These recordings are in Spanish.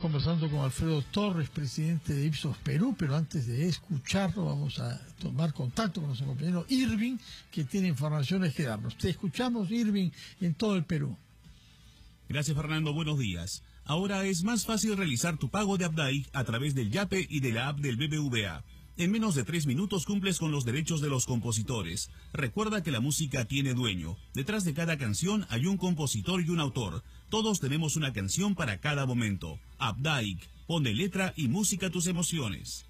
conversando con Alfredo Torres, presidente de Ipsos Perú, pero antes de escucharlo vamos a tomar contacto con nuestro compañero Irving, que tiene informaciones que darnos. Te escuchamos, Irving, en todo el Perú. Gracias, Fernando. Buenos días. Ahora es más fácil realizar tu pago de Apdaic a través del Yape y de la app del BBVA. En menos de 3 minutos cumples con los derechos de los compositores. Recuerda que la música tiene dueño. Detrás de cada canción hay un compositor y un autor. Todos tenemos una canción para cada momento. Apdaic, pone letra y música a tus emociones.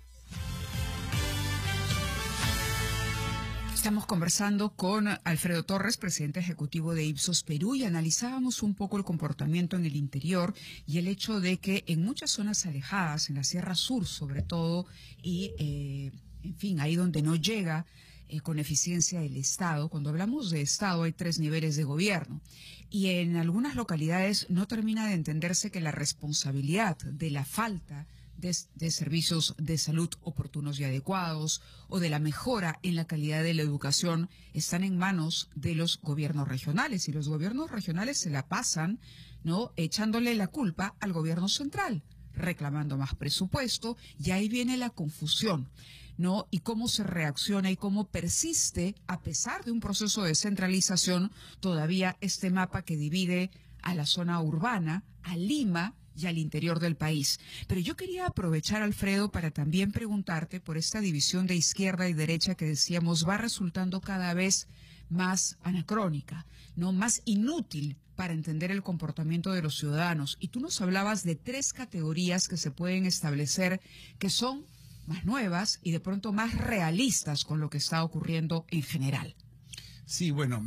Estamos conversando con Alfredo Torres, presidente ejecutivo de Ipsos Perú, y analizábamos un poco el comportamiento en el interior y el hecho de que en muchas zonas alejadas, en la Sierra Sur sobre todo, y en fin, ahí donde no llega con eficiencia el Estado. Cuando hablamos de Estado hay 3 niveles de gobierno y en algunas localidades no termina de entenderse que la responsabilidad de la falta de servicios de salud oportunos y adecuados o de la mejora en la calidad de la educación están en manos de los gobiernos regionales, y los gobiernos regionales se la pasan, ¿no?, echándole la culpa al gobierno central, reclamando más presupuesto, y ahí viene la confusión, ¿no? Y cómo se reacciona y cómo persiste, a pesar de un proceso de centralización, todavía este mapa que divide a la zona urbana, a Lima y al interior del país. Pero yo quería aprovechar, Alfredo, para también preguntarte por esta división de izquierda y derecha que decíamos va resultando cada vez más anacrónica, ¿no?, más inútil para entender el comportamiento de los ciudadanos. Y tú nos hablabas de 3 categorías que se pueden establecer, que son más nuevas y de pronto más realistas con lo que está ocurriendo en general. Sí, bueno,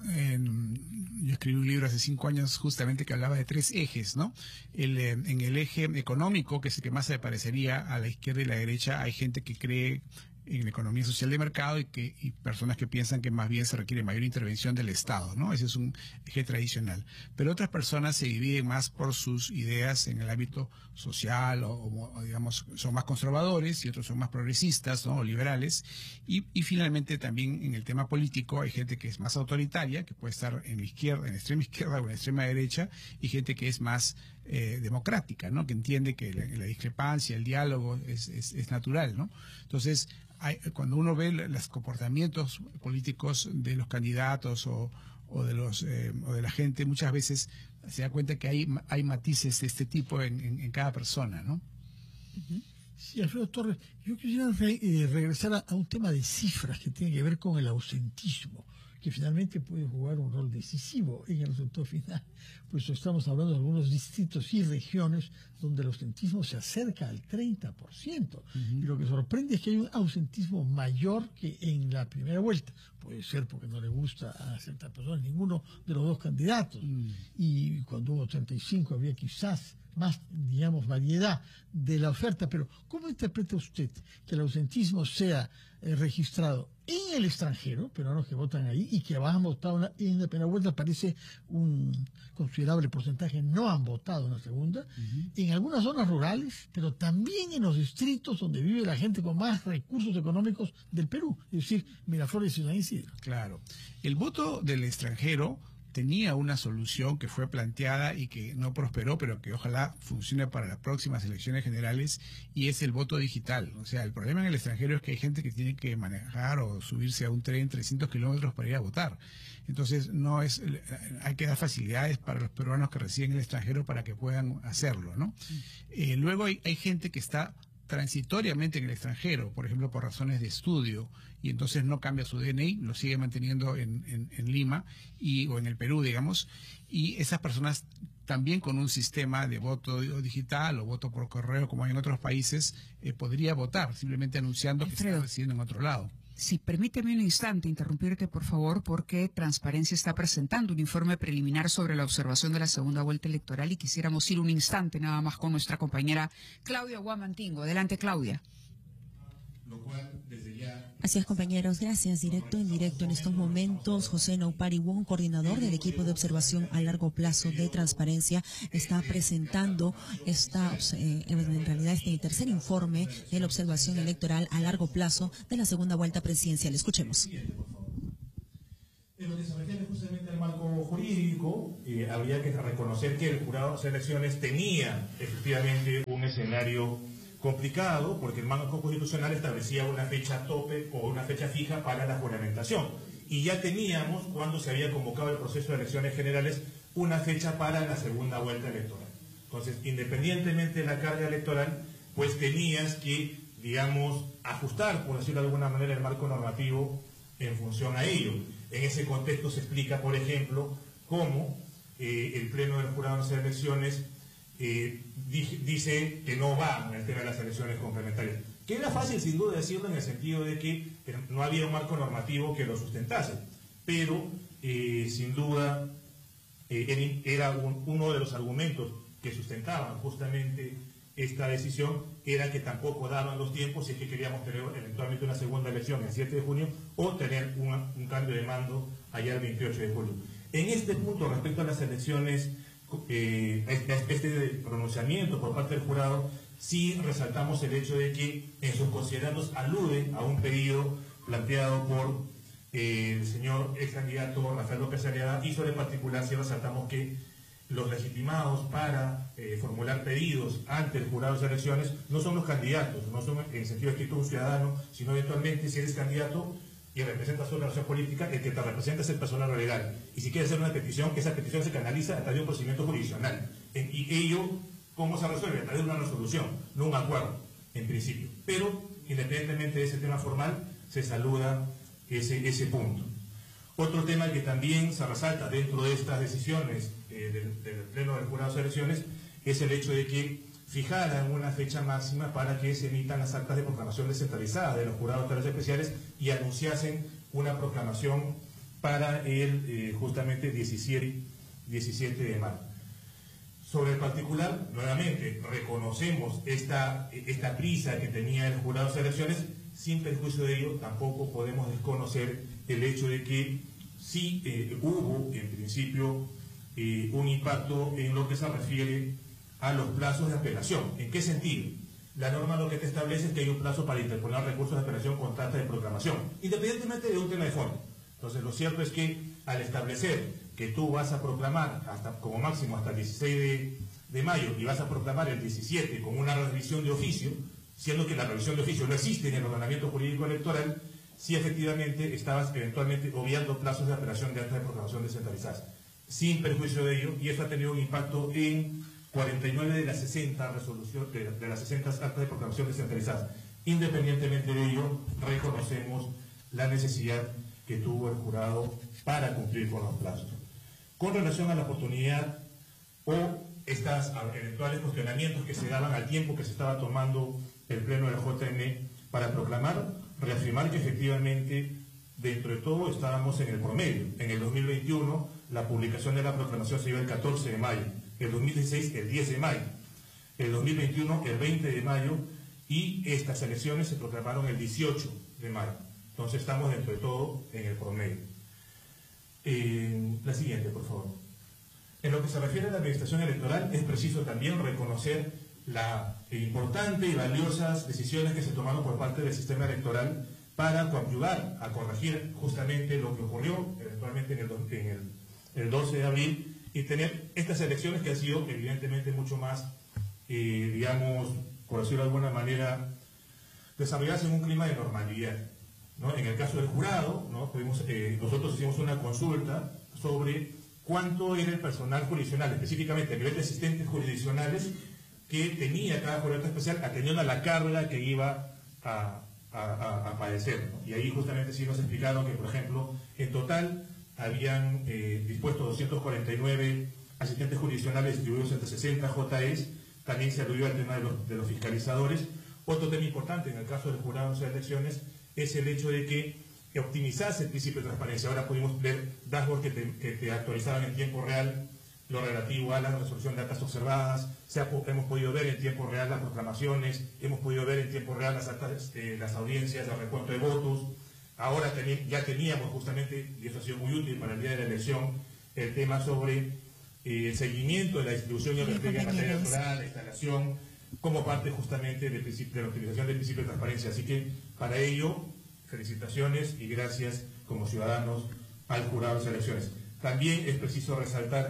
yo escribí un libro hace 5 años justamente que hablaba de 3 ejes, ¿no? En el eje económico, que es el que más se parecería a la izquierda y la derecha, hay gente que cree en la economía social de mercado y personas que piensan que más bien se requiere mayor intervención del Estado, ¿no? Ese es un eje tradicional. Pero otras personas se dividen más por sus ideas en el ámbito social o digamos, son más conservadores y otros son más progresistas, ¿no?, o liberales. Y finalmente también en el tema político hay gente que es más autoritaria, que puede estar en la izquierda, en la extrema izquierda o en la extrema derecha, y gente que es más democrática, ¿no?, que entiende que la discrepancia, el diálogo es natural, ¿no? Entonces, cuando uno ve los comportamientos políticos de los candidatos o de la gente, muchas veces se da cuenta que hay matices de este tipo en cada persona, ¿no? Sí, Alfredo Torres, yo quisiera regresar a un tema de cifras que tiene que ver con el ausentismo, que finalmente puede jugar un rol decisivo en el resultado final. Pues estamos hablando de algunos distritos y regiones donde el ausentismo se acerca al 30%. Y lo que sorprende es que hay un ausentismo mayor que en la primera vuelta. Puede ser porque no le gusta a ciertas personas ninguno de los 2 candidatos. Y cuando hubo 35 había quizás más, digamos, variedad de la oferta. Pero ¿cómo interpreta usted que el ausentismo sea registrado en el extranjero, peruanos que votan ahí y que han votado en la primera vuelta? Parece un considerable porcentaje no han votado en la segunda, en algunas zonas rurales, pero también en los distritos donde vive la gente con más recursos económicos del Perú, es decir, Miraflores y San Isidro. Claro, el voto del extranjero tenía una solución que fue planteada y que no prosperó, pero que ojalá funcione para las próximas elecciones generales, y es el voto digital. O sea, el problema en el extranjero es que hay gente que tiene que manejar o subirse a un tren 300 kilómetros para ir a votar. Entonces, hay que dar facilidades para los peruanos que residen en el extranjero para que puedan hacerlo, ¿no? Luego hay gente que está transitoriamente en el extranjero, por ejemplo, por razones de estudio, y entonces no cambia su DNI, lo sigue manteniendo en Lima o en el Perú, digamos, y esas personas también con un sistema de voto digital o voto por correo, como hay en otros países, podría votar, simplemente anunciando que está residiendo en otro lado. Sí, permíteme un instante interrumpirte, por favor, porque Transparencia está presentando un informe preliminar sobre la observación de la segunda vuelta electoral y quisiéramos ir un instante nada más con nuestra compañera Claudia Guamantingo. Adelante, Claudia. Lo cual, desde ya... Así es, compañeros, gracias. Directo en estos momentos, José Naupari Wong, coordinador del equipo de observación a largo plazo de Transparencia, está presentando en realidad este tercer informe de la observación electoral a largo plazo de la segunda vuelta presidencial. Escuchemos. En donde se refiere justamente al marco jurídico, habría que reconocer que el jurado de elecciones tenía efectivamente un escenario complicado, porque el marco constitucional establecía una fecha tope o una fecha fija para la juramentación. Y ya teníamos, cuando se había convocado el proceso de elecciones generales, una fecha para la segunda vuelta electoral. Entonces, independientemente de la carga electoral, pues tenías que, digamos, ajustar, por decirlo de alguna manera, el marco normativo en función a ello. En ese contexto se explica, por ejemplo, cómo el Pleno del Jurado de Elecciones dice que no va en el tema de las elecciones complementarias. Que era fácil, sin duda, decirlo en el sentido de que no había un marco normativo que lo sustentase, pero sin duda era uno de los argumentos que sustentaban justamente esta decisión, era que tampoco daban los tiempos si es que queríamos tener eventualmente una segunda elección el 7 de junio o tener un cambio de mando allá el 28 de julio. En este punto, respecto a las elecciones, este pronunciamiento por parte del jurado, sí resaltamos el hecho de que en sus considerandos alude a un pedido planteado por el señor ex candidato Rafael López Aliaga, y sobre particular sí resaltamos que los legitimados para formular pedidos ante el jurado de elecciones no son los candidatos, no son en sentido estricto un ciudadano, sino eventualmente si eres candidato y representas una relación política, el que te representa es el personal legal. Y si quieres hacer una petición, esa petición se canaliza a través de un procedimiento jurisdiccional. Y ello, ¿cómo se resuelve? A través de una resolución, no un acuerdo, en principio. Pero, independientemente de ese tema formal, se saluda ese punto. Otro tema que también se resalta dentro de estas decisiones del Pleno del Jurado de Elecciones es el hecho de que fijaran una fecha máxima para que se emitan las actas de proclamación descentralizada de los jurados electorales especiales y anunciasen una proclamación para el justamente 17 de mayo. Sobre el particular, nuevamente, reconocemos esta prisa que tenía el jurado de elecciones. Sin perjuicio de ello, tampoco podemos desconocer el hecho de que sí hubo, en principio, un impacto en lo que se refiere a los plazos de apelación. ¿En qué sentido? La norma lo que te establece es que hay un plazo para interponer recursos de apelación contra acta de proclamación, independientemente de un tema de fondo. Entonces, lo cierto es que al establecer que tú vas a proclamar como máximo hasta el 16 de mayo y vas a proclamar el 17 con una revisión de oficio, siendo que la revisión de oficio no existe en el ordenamiento jurídico electoral, sí efectivamente estabas eventualmente obviando plazos de apelación de actas de proclamación descentralizadas. Sin perjuicio de ello, y esto ha tenido un impacto en 49 de las 60 resoluciones, de las 60 actas de proclamación descentralizadas. Independientemente de ello, reconocemos la necesidad que tuvo el jurado para cumplir con los plazos. Con relación a la oportunidad o estos eventuales cuestionamientos que se daban al tiempo que se estaba tomando el Pleno del JN para proclamar, reafirmar que efectivamente, dentro de todo, estábamos en el promedio. En el 2021, la publicación de la proclamación se dio el 14 de mayo, el 2016 el 10 de mayo, el 2021 el 20 de mayo, y estas elecciones se proclamaron el 18 de mayo. Entonces estamos dentro de todo en el promedio. La siguiente, por favor. En lo que se refiere a la administración electoral, es preciso también reconocer las importantes y valiosas decisiones que se tomaron por parte del sistema electoral para coadyuvar a corregir justamente lo que ocurrió eventualmente en el 12 de abril y tener estas elecciones que han sido evidentemente mucho más, digamos, por decirlo de alguna manera, desarrolladas en un clima de normalidad, ¿no? En el caso del jurado, ¿no? Nosotros hicimos una consulta sobre cuánto era el personal jurisdiccional, específicamente a nivel de asistentes jurisdiccionales, que tenía cada jurado especial atendiendo a la carga que iba a padecer, ¿no? Y ahí justamente sí nos explicaron que, por ejemplo, en total habían dispuesto 249 asistentes jurisdiccionales distribuidos entre 60 JEs. También se aludió al tema de los fiscalizadores. Otro tema importante en el caso del jurado de elecciones es el hecho de que optimizase el principio de transparencia. Ahora pudimos ver dashboards que te actualizaban en tiempo real lo relativo a la resolución de actas observadas, hemos podido ver en tiempo real las proclamaciones, hemos podido ver en tiempo real las actas, las audiencias, el recuento de votos. Ahora ya teníamos justamente, y eso ha sido muy útil para el día de la elección, el tema sobre el seguimiento de la distribución y el repliegue en materia electoral, la instalación, como parte justamente de la utilización del principio de transparencia. Así que para ello, felicitaciones y gracias como ciudadanos al jurado de elecciones. También es preciso resaltar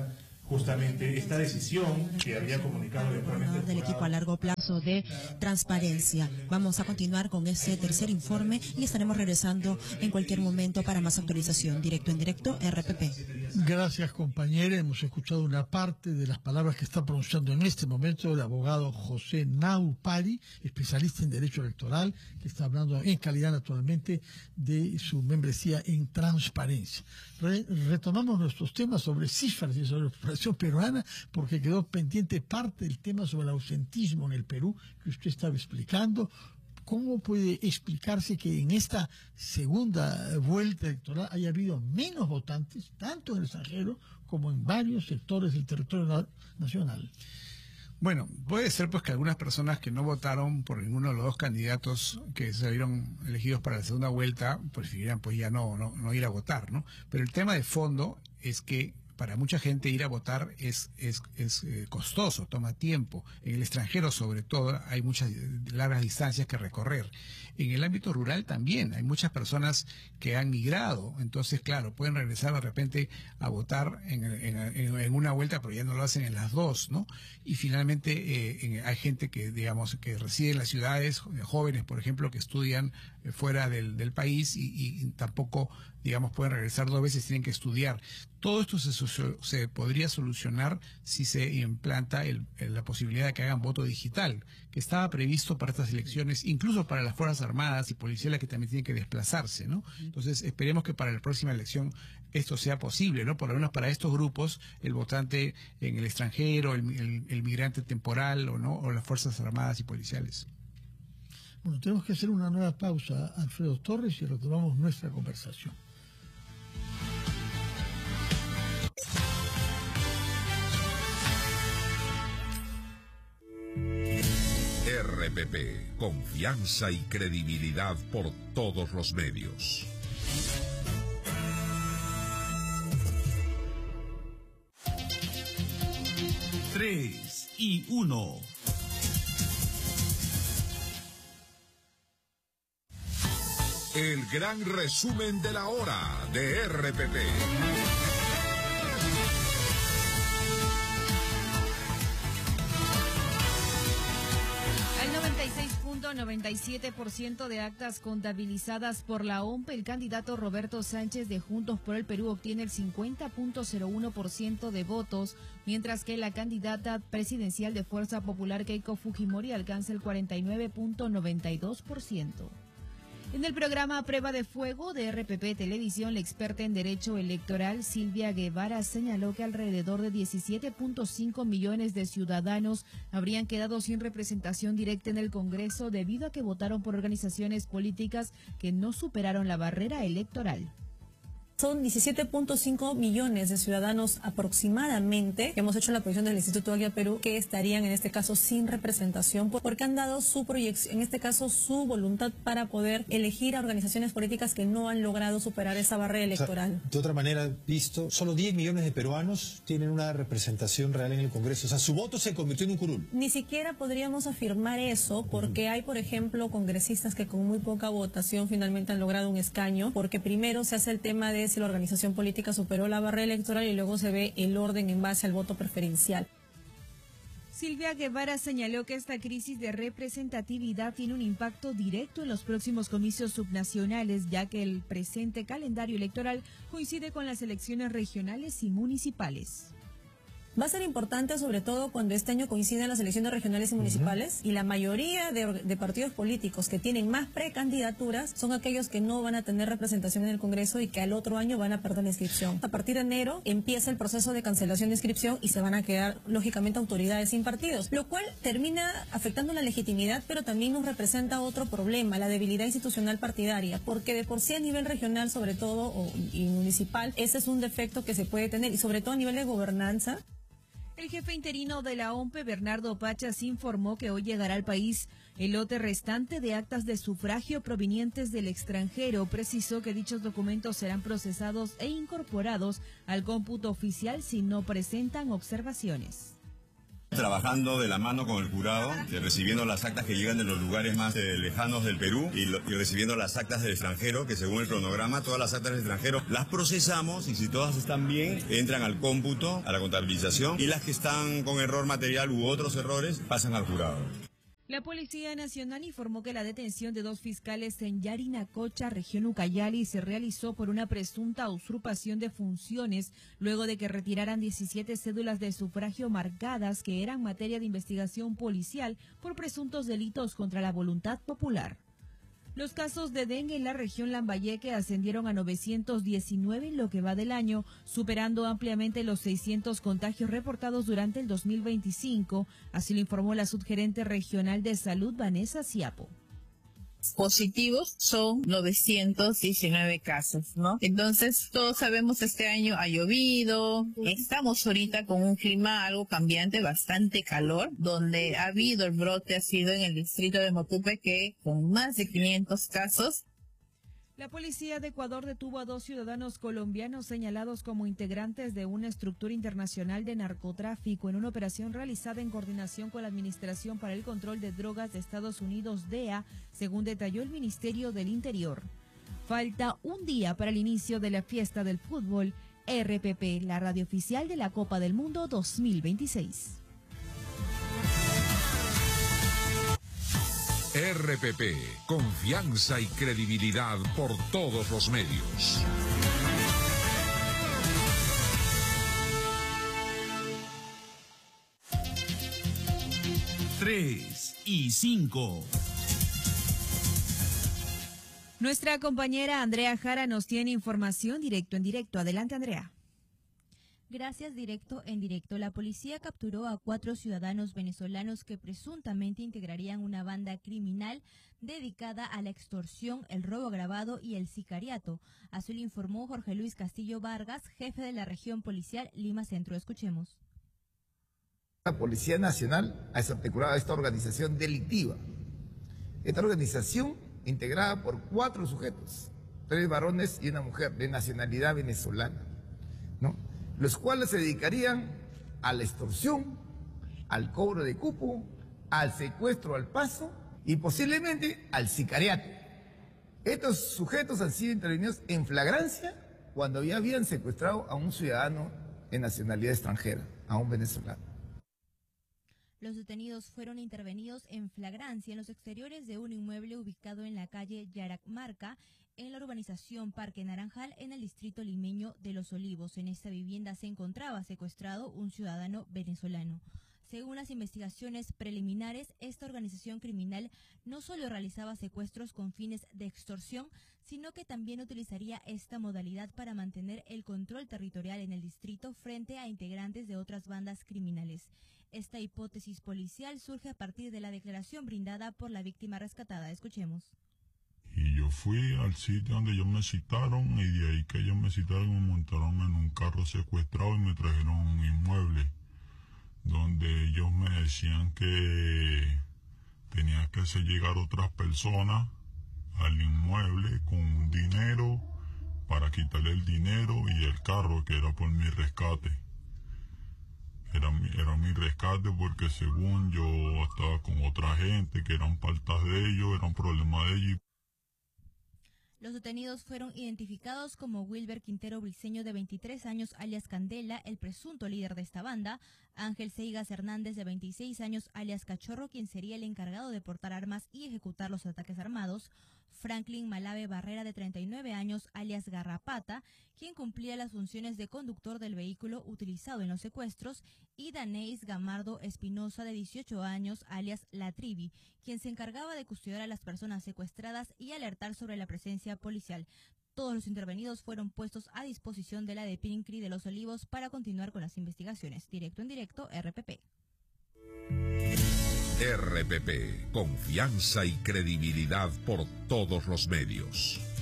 justamente esta decisión que había comunicado eventualmente del equipo a largo plazo de transparencia. Vamos a continuar con ese tercer informe y estaremos regresando en cualquier momento para más actualización. Directo en directo, RPP. Gracias, compañera. Hemos escuchado una parte de las palabras que está pronunciando en este momento el abogado José Naupari, especialista en derecho electoral, que está hablando en calidad naturalmente de su membresía en transparencia. Retomamos nuestros temas sobre cifras y sobre la población peruana, porque quedó pendiente parte del tema sobre el ausentismo en el Perú que usted estaba explicando. ¿Cómo puede explicarse que en esta segunda vuelta electoral haya habido menos votantes, tanto en el extranjero como en varios sectores del territorio nacional? Bueno, puede ser pues que algunas personas que no votaron por ninguno de los dos candidatos que salieron elegidos para la segunda vuelta prefirieran pues ya no ir a votar, ¿no? Pero el tema de fondo es que para mucha gente ir a votar es costoso, toma tiempo. En el extranjero, sobre todo, hay muchas largas distancias que recorrer. En el ámbito rural también hay muchas personas que han migrado. Entonces, claro, pueden regresar de repente a votar en una vuelta, pero ya no lo hacen en las dos, ¿no? Y finalmente hay gente que, digamos, que reside en las ciudades, jóvenes, por ejemplo, que estudian fuera del país y tampoco, digamos, pueden regresar dos veces, tienen que estudiar. Todo esto se podría solucionar si se implanta la posibilidad de que hagan voto digital, que estaba previsto para estas elecciones, incluso para las Fuerzas Armadas y policiales que también tienen que desplazarse, ¿no? Entonces, esperemos que para la próxima elección esto sea posible, ¿no? Por lo menos para estos grupos, el votante en el extranjero, el migrante temporal o las Fuerzas Armadas y policiales. Bueno, tenemos que hacer una nueva pausa, Alfredo Torres, y retomamos nuestra conversación. RPP, confianza y credibilidad por todos los medios. Tres y 1. El gran resumen de la hora de RPP. El 96.97% de actas contabilizadas por la OMP, el candidato Roberto Sánchez de Juntos por el Perú obtiene el 50.01% de votos, mientras que la candidata presidencial de Fuerza Popular Keiko Fujimori alcanza el 49.92%. En el programa Prueba de Fuego de RPP Televisión, la experta en Derecho Electoral Silvia Guevara señaló que alrededor de 17.5 millones de ciudadanos habrían quedado sin representación directa en el Congreso debido a que votaron por organizaciones políticas que no superaron la barrera electoral. Son 17.5 millones de ciudadanos aproximadamente que hemos hecho la proyección del Instituto Águila Perú que estarían en este caso sin representación porque han dado su proyección, en este caso su voluntad para poder elegir a organizaciones políticas que no han logrado superar esa barrera electoral. O sea, de otra manera visto, solo 10 millones de peruanos tienen una representación real en el Congreso. O sea, su voto se convirtió en un curul. Ni siquiera podríamos afirmar eso porque hay, por ejemplo, congresistas que con muy poca votación finalmente han logrado un escaño porque primero se hace el tema de si la organización política superó la barrera electoral y luego se ve el orden en base al voto preferencial. Silvia Guevara señaló que esta crisis de representatividad tiene un impacto directo en los próximos comicios subnacionales, ya que el presente calendario electoral coincide con las elecciones regionales y municipales. Va a ser importante sobre todo cuando este año coinciden las elecciones regionales y municipales y la mayoría de partidos políticos que tienen más precandidaturas son aquellos que no van a tener representación en el Congreso y que al otro año van a perder la inscripción. A partir de enero empieza el proceso de cancelación de inscripción y se van a quedar lógicamente autoridades sin partidos, lo cual termina afectando la legitimidad, pero también nos representa otro problema, la debilidad institucional partidaria, porque de por sí a nivel regional sobre todo y municipal, ese es un defecto que se puede tener y sobre todo a nivel de gobernanza. El jefe interino de la OMP, Bernardo Pachas, informó que hoy llegará al país el lote restante de actas de sufragio provenientes del extranjero. Precisó que dichos documentos serán procesados e incorporados al cómputo oficial si no presentan observaciones. Trabajando de la mano con el jurado, recibiendo las actas que llegan de los lugares más lejanos del Perú y recibiendo las actas del extranjero, que según el cronograma, todas las actas del extranjero las procesamos y si todas están bien, entran al cómputo, a la contabilización, y las que están con error material u otros errores pasan al jurado. La Policía Nacional informó que la detención de 2 fiscales en Yarinacocha, región Ucayali, se realizó por una presunta usurpación de funciones luego de que retiraran 17 cédulas de sufragio marcadas que eran materia de investigación policial por presuntos delitos contra la voluntad popular. Los casos de dengue en la región Lambayeque ascendieron a 919 en lo que va del año, superando ampliamente los 600 contagios reportados durante el 2025, así lo informó la subgerente regional de salud, Vanessa Ciapo. Positivos son 919 casos, ¿no? Entonces, todos sabemos que este año ha llovido, estamos ahorita con un clima algo cambiante, bastante calor, donde ha habido el brote, ha sido en el distrito de Motupe, que con más de 500 casos. La policía de Ecuador detuvo a 2 ciudadanos colombianos señalados como integrantes de una estructura internacional de narcotráfico en una operación realizada en coordinación con la Administración para el Control de Drogas de Estados Unidos, DEA, según detalló el Ministerio del Interior. Falta un día para el inicio de la fiesta del fútbol. RPP, la radio oficial de la Copa del Mundo 2026. RPP, confianza y credibilidad por todos los medios. Tres y 5. Nuestra compañera Andrea Jara nos tiene información directo en directo. Adelante, Andrea. Gracias, directo en directo. La policía capturó a 4 ciudadanos venezolanos que presuntamente integrarían una banda criminal dedicada a la extorsión, el robo agravado y el sicariato. Así lo informó Jorge Luis Castillo Vargas, jefe de la región policial Lima Centro. Escuchemos. La Policía Nacional ha desarticulado esta organización delictiva. Esta organización integrada por 4 sujetos, 3 varones y una mujer de nacionalidad venezolana, ¿no?, los cuales se dedicarían a la extorsión, al cobro de cupo, al secuestro al paso y posiblemente al sicariato. Estos sujetos han sido intervenidos en flagrancia cuando ya habían secuestrado a un ciudadano de nacionalidad extranjera, a un venezolano. Los detenidos fueron intervenidos en flagrancia en los exteriores de un inmueble ubicado en la calle Yaracmarca, en la urbanización Parque Naranjal, en el distrito limeño de Los Olivos. En esta vivienda se encontraba secuestrado un ciudadano venezolano. Según las investigaciones preliminares, esta organización criminal no solo realizaba secuestros con fines de extorsión, sino que también utilizaría esta modalidad para mantener el control territorial en el distrito frente a integrantes de otras bandas criminales. Esta hipótesis policial surge a partir de la declaración brindada por la víctima rescatada. Escuchemos. Y yo fui al sitio donde ellos me citaron, y de ahí que ellos me citaron me montaron en un carro secuestrado y me trajeron a un inmueble donde ellos me decían que tenía que hacer llegar otras personas al inmueble con dinero para quitarle el dinero y el carro, que era por mi rescate. Era mi rescate porque según yo estaba con otra gente que eran faltas de ellos, eran problemas de ellos. Los detenidos fueron identificados como Wilber Quintero Briceño, de 23 años, alias Candela, el presunto líder de esta banda; Ángel Seigas Hernández, de 26 años, alias Cachorro, quien sería el encargado de portar armas y ejecutar los ataques armados; Franklin Malave Barrera, de 39 años, alias Garrapata, quien cumplía las funciones de conductor del vehículo utilizado en los secuestros; y Daneis Gamardo Espinosa, de 18 años, alias La Trivi, quien se encargaba de custodiar a las personas secuestradas y alertar sobre la presencia policial. Todos los intervenidos fueron puestos a disposición de la de PINCRI de Los Olivos para continuar con las investigaciones. Directo en directo, RPP. RPP, confianza y credibilidad por todos los medios.